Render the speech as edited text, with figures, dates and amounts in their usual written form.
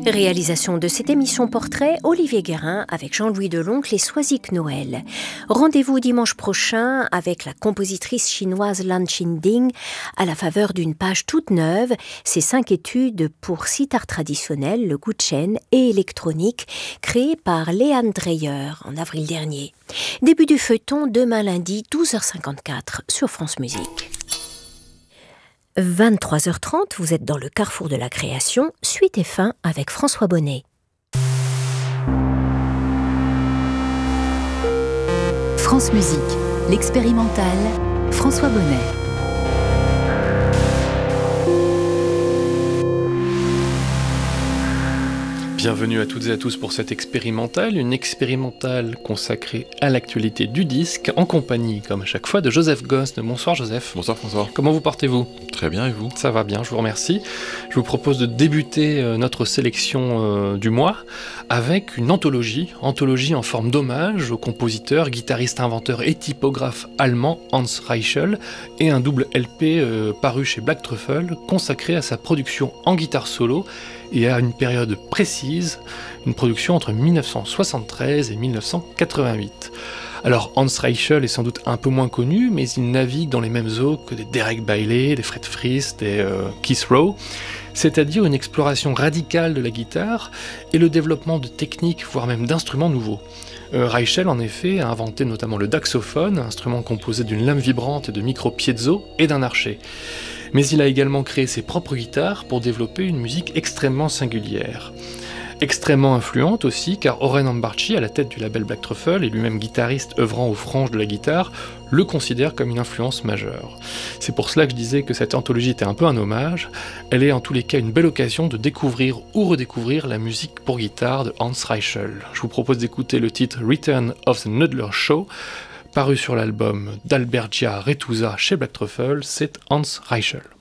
Réalisation de cette émission portrait, Olivier Guérin avec Jean-Louis Deloncle et Soisic Noël. Rendez-vous dimanche prochain avec la compositrice chinoise Lan Qinding à la faveur d'une page toute neuve, ses 5 études pour sitar traditionnel, le guzheng et électronique, créées par Léane Dreyer en avril dernier. Début du feuilleton demain lundi 12h54 sur France Musique. 23h30, vous êtes dans le carrefour de la création, suite et fin avec François Bonnet. France Musique, l'expérimental, François Bonnet. Bienvenue à toutes et à tous pour cette expérimentale, une expérimentale consacrée à l'actualité du disque, en compagnie, comme à chaque fois, de Joseph Gosne. Bonsoir Joseph. Bonsoir François. Comment vous portez-vous ? Très bien, et vous ? Ça va bien, je vous remercie. Je vous propose de débuter notre sélection du mois avec une anthologie en forme d'hommage au compositeur, guitariste, inventeur et typographe allemand Hans Reichel, et un double LP paru chez Black Truffle consacré à sa production en guitare solo et à une période précise, une production entre 1973 et 1988. Alors Hans Reichel est sans doute un peu moins connu, mais il navigue dans les mêmes eaux que des Derek Bailey, des Fred Frist, des Keith Rowe, c'est-à-dire une exploration radicale de la guitare et le développement de techniques, voire même d'instruments nouveaux. Reichel, en effet, a inventé notamment le daxophone, instrument composé d'une lame vibrante et de micro piezo et d'un archet. Mais il a également créé ses propres guitares pour développer une musique extrêmement singulière. Extrêmement influente aussi, car Oren Ambarchi, à la tête du label Black Truffle et lui-même guitariste œuvrant aux franges de la guitare, le considère comme une influence majeure. C'est pour cela que je disais que cette anthologie était un peu un hommage. Elle est en tous les cas une belle occasion de découvrir ou redécouvrir la musique pour guitare de Hans Reichel. Je vous propose d'écouter le titre Return of the Noodler Show, paru sur l'album d'Albert Gia Retusa chez Black Truffle, c'est Hans Reichel.